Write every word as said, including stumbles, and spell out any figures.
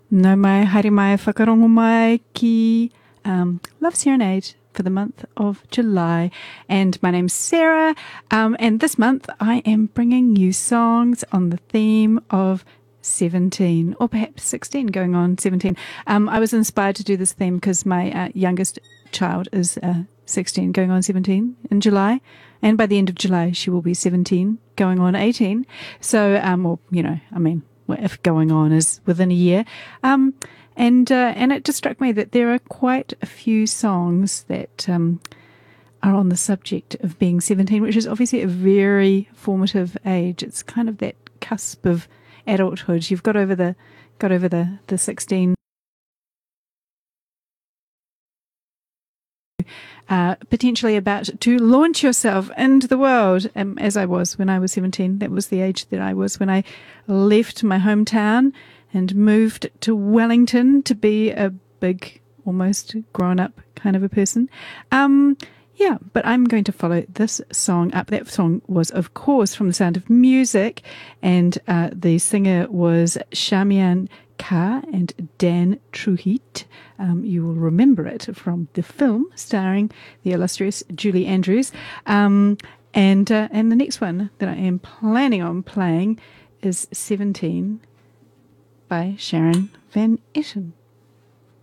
No mai, haere mai, whakarongo mai ki um, Love Serenade for the month of July. And my name's Sarah, um, and this month I am bringing you songs on the theme of seventeen, or perhaps sixteen, going on seventeen. Um, I was inspired to do this theme because my uh, youngest child is uh, sixteen, going on seventeen in July. And by the end of July, she will be seventeen, going on eighteen. So, um, or, you know, I mean, if going on is within a year. Um, and uh, and it just struck me that there are quite a few songs that um, are on the subject of being seventeen, which is obviously a very formative age. It's kind of that cusp of adulthood. You've got over the got over the the sixteen. Uh, potentially about to launch yourself into the world, um, as I was when I was seventeen. That was the age that I was when I left my hometown and moved to Wellington to be a big, almost grown-up kind of a person. Um, yeah, but I'm going to follow this song up. That song was, of course, from The Sound of Music, and uh, the singer was Shamian Carr and Dan Truheat. Um, you will remember it from the film starring the illustrious Julie Andrews. Um, and uh, and the next one that I am planning on playing is seventeen by Sharon Van Etten.